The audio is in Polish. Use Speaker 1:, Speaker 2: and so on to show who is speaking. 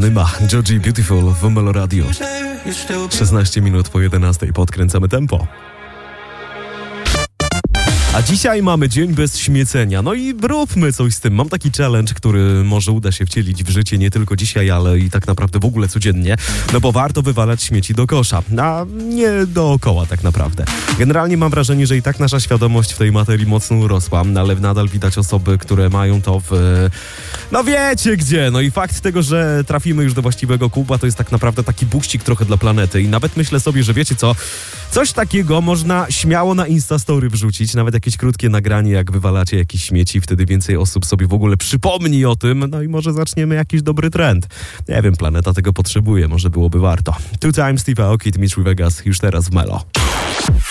Speaker 1: Nyma, Georgie Beautiful w Melo Radio. 16 minut po 11 podkręcamy tempo. A dzisiaj mamy dzień bez śmiecenia. No i róbmy coś z tym. Mam taki challenge, który może uda się wcielić w życie nie tylko dzisiaj, ale i tak naprawdę w ogóle codziennie. No bo warto wywalać śmieci do kosza, a nie dookoła tak naprawdę. Generalnie mam wrażenie, że i tak nasza świadomość w tej materii mocno urosła, ale nadal widać osoby, które mają to no wiecie gdzie. No i fakt tego, że trafimy już do właściwego kuba, to jest tak naprawdę taki buścik trochę dla planety. I nawet myślę sobie, że wiecie co, coś takiego można śmiało na Instastory wrzucić, nawet jakieś krótkie nagranie, jak wywalacie jakieś śmieci, wtedy więcej osób sobie w ogóle przypomni o tym, no i może zaczniemy jakiś dobry trend. Nie wiem, planeta tego potrzebuje, może byłoby warto. Two Times Steve Aoki, Dimitri Vegas, już teraz w Melo.